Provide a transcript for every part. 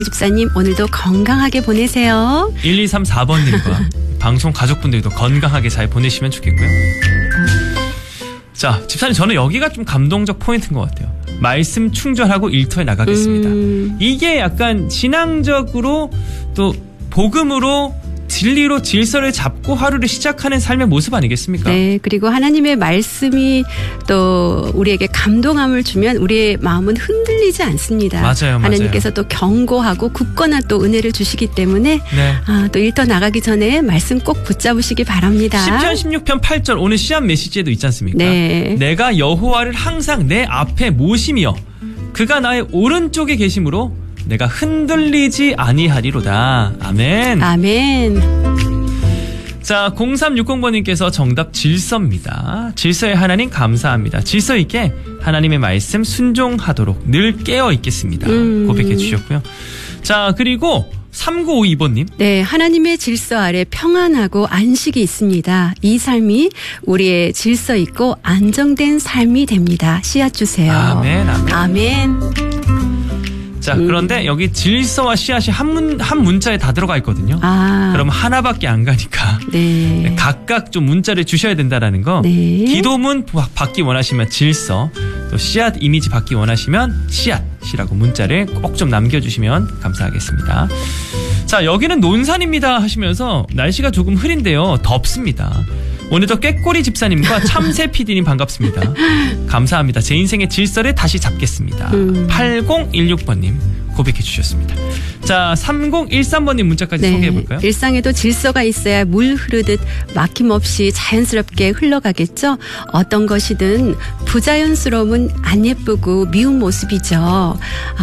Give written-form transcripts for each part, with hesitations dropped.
집사님 오늘도 건강하게 보내세요. 1234번님과 방송 가족분들도 건강하게 잘 보내시면 좋겠고요. 자, 집사님 저는 여기가 좀 감동적 포인트인 것 같아요. 말씀 충전하고 일터에 나가겠습니다. 이게 약간 신앙적으로 또 복음으로 진리로 질서를 잡고 하루를 시작하는 삶의 모습 아니겠습니까? 네, 그리고 하나님의 말씀이 또 우리에게 감동함을 주면 우리의 마음은 흔들리지 않습니다. 맞아요. 하나님께서 또 경고하고 굳건한 또 은혜를 주시기 때문에 네. 또 일터 나가기 전에 말씀 꼭 붙잡으시기 바랍니다. 10편 16편 8절 오늘 시합 메시지에도 있지 않습니까? 네. 내가 여호와를 항상 내 앞에 모심이여 그가 나의 오른쪽에 계심으로 내가 흔들리지 아니하리로다. 아멘. 아멘. 자, 0360번님께서 정답 질서입니다. 질서의 하나님 감사합니다. 질서 있게 하나님의 말씀 순종하도록 늘 깨어 있겠습니다. 고백해 주셨고요. 자, 그리고 3952번님. 네, 하나님의 질서 아래 평안하고 안식이 있습니다. 이 삶이 우리의 질서 있고 안정된 삶이 됩니다. 씨앗 주세요. 아멘. 아멘. 아멘. 자, 그런데 여기 질서와 씨앗이 한 문자에 다 들어가 있거든요. 그럼 하나밖에 안 가니까 네. 각각 좀 문자를 주셔야 된다라는 거. 네. 기도문 받기 원하시면 질서, 또 씨앗 이미지 받기 원하시면 씨앗이라고 문자를 꼭 좀 남겨주시면 감사하겠습니다. 자, 여기는 논산입니다 하시면서 날씨가 조금 흐린데요. 덥습니다. 오늘도 꾀꼬리 집사님과 참새 PD님 반갑습니다. 감사합니다. 제 인생의 질서를 다시 잡겠습니다. 8016번님 고백해 주셨습니다. 자, 3013번님 문자까지 네, 소개해볼까요? 일상에도 질서가 있어야 물 흐르듯 막힘없이 자연스럽게 흘러가겠죠. 어떤 것이든 부자연스러움은 안 예쁘고 미운 모습이죠.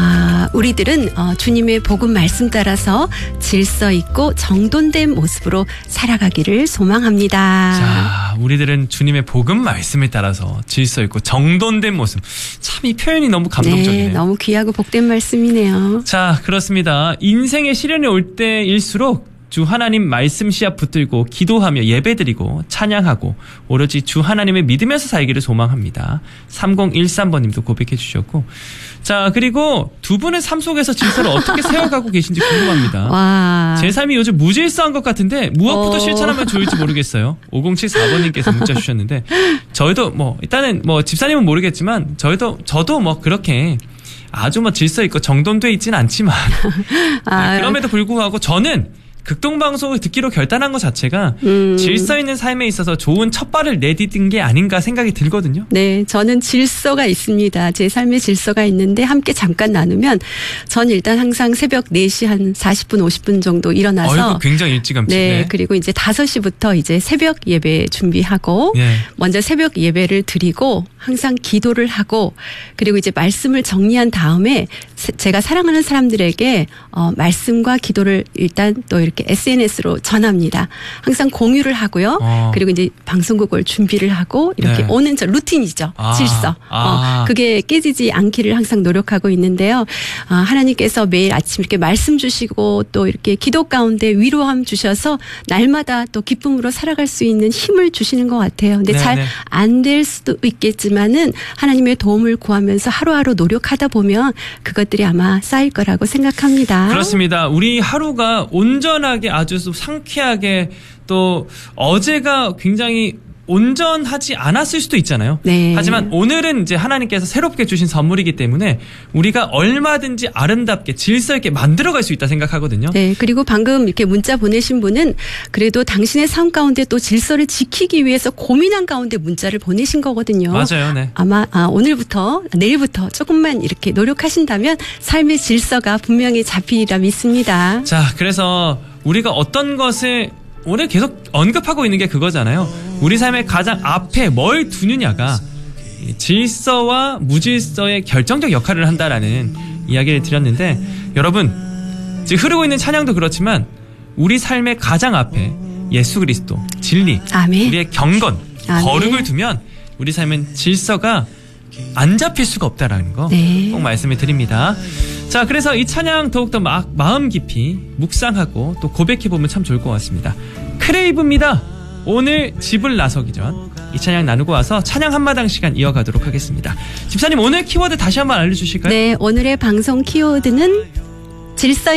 우리들은 주님의 복음 말씀 따라서 질서 있고 정돈된 모습으로 살아가기를 소망합니다. 자, 우리들은 주님의 복음 말씀에 따라서 질서 있고 정돈된 모습. 참 이 표현이 너무 감동적이네요. 네, 너무 귀하고 복된 말씀이네요. 자, 그렇습니다. 인생의 시련이 올 때일수록 주 하나님 말씀 씨앗 붙들고 기도하며 예배드리고 찬양하고 오로지 주 하나님을 믿으면서 살기를 소망합니다. 3013번님도 고백해 주셨고, 자, 그리고 두 분의 삶 속에서 질서를 어떻게 세워가고 계신지 궁금합니다. 와. 제 삶이 요즘 무질서한 것 같은데 무엇부터 실천하면 좋을지 모르겠어요. 5074번님께서 문자 주셨는데, 저희도 일단은 집사님은 모르겠지만 저도 그렇게 아주 질서 있고 정돈돼 있지는 않지만 그럼에도 불구하고 저는 극동방송을 듣기로 결단한 것 자체가 질서 있는 삶에 있어서 좋은 첫발을 내디딘 게 아닌가 생각이 들거든요. 네, 저는 질서가 있습니다. 제 삶에 질서가 있는데 함께 잠깐 나누면 전 일단 항상 새벽 4시 한 40분 50분 정도 일어나서 굉장히 일찌감치. 네, 그리고 이제 5시부터 이제 새벽 예배 준비하고 먼저 새벽 예배를 드리고 항상 기도를 하고 그리고 이제 말씀을 정리한 다음에 제가 사랑하는 사람들에게 말씀과 기도를 일단 또 이렇게 SNS로 전합니다. 항상 공유를 하고요. 그리고 이제 방송국을 준비를 하고 이렇게 오는 저 루틴이죠. 질서. 그게 깨지지 않기를 항상 노력하고 있는데요. 하나님께서 매일 아침 이렇게 말씀 주시고 또 이렇게 기도 가운데 위로함 주셔서 날마다 또 기쁨으로 살아갈 수 있는 힘을 주시는 것 같아요. 근데 잘 안 될 수도 있겠지만은 하나님의 도움을 구하면서 하루하루 노력하다 보면 그것들이 아마 쌓일 거라고 생각합니다. 그렇습니다. 우리 하루가 온전하게 아주 상쾌하게 또 어제가 굉장히 온전하지 않았을 수도 있잖아요. 네. 하지만 오늘은 이제 하나님께서 새롭게 주신 선물이기 때문에 우리가 얼마든지 아름답게 질서 있게 만들어갈 수 있다 생각하거든요. 네. 그리고 방금 이렇게 문자 보내신 분은 그래도 당신의 삶 가운데 또 질서를 지키기 위해서 고민한 가운데 문자를 보내신 거거든요. 맞아요. 네. 아마 오늘부터 내일부터 조금만 이렇게 노력하신다면 삶의 질서가 분명히 잡히리라 믿습니다. 자, 그래서 우리가 어떤 것을 오늘 계속 언급하고 있는 게 그거잖아요. 우리 삶의 가장 앞에 뭘 두느냐가 질서와 무질서의 결정적 역할을 한다라는 이야기를 드렸는데, 여러분 지금 흐르고 있는 찬양도 그렇지만 우리 삶의 가장 앞에 예수 그리스도, 진리, 아멘. 우리의 경건, 아멘. 거룩을 두면 우리 삶은 질서가 안 잡힐 수가 없다라는 거 꼭 말씀을 드립니다. 자, 그래서 이 찬양 더욱더 마음 깊이 묵상하고 또 고백해보면 참 좋을 것 같습니다. 크레이브입니다. 오늘 집을 나서기 전 이 찬양 나누고 와서 찬양 한마당 시간 이어가도록 하겠습니다. 집사님, 오늘 키워드 다시 한번 알려주실까요? 네, 오늘의 방송 키워드는 질서